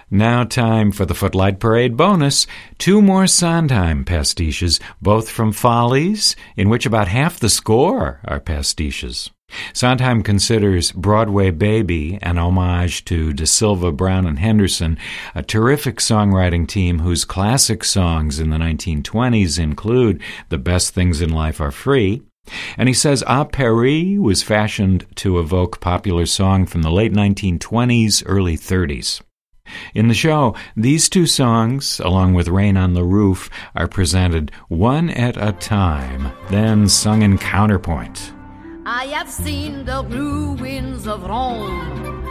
Now time for the Footlight Parade bonus. 2 more Sondheim pastiches, both from Follies, in which about half the score are pastiches. Sondheim considers Broadway Baby an homage to De Silva, Brown, and Henderson, a terrific songwriting team whose classic songs in the 1920s include The Best Things in Life Are Free. And he says A Paris was fashioned to evoke popular song from the late 1920s, early 30s. In the show, these 2 songs, along with Rain on the Roof, are presented one at a time, then sung in counterpoint. I have seen the ruins of Rome.